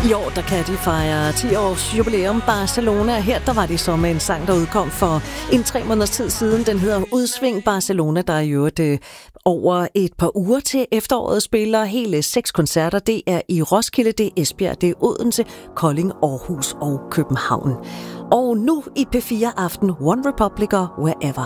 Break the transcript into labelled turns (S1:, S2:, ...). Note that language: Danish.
S1: I år, der kan de fejre 10 års jubilæum Barcelona. Her, der var de så med en sang, der udkom for 3 måneders tid siden. Den hedder Udsving Barcelona, der er jo over et par uger til efteråret spiller hele 6 koncerter. Det er i Roskilde, det er Esbjerg, det er Odense, Kolding, Aarhus og København. Og nu i P4 Aften, One Republic og Wherever.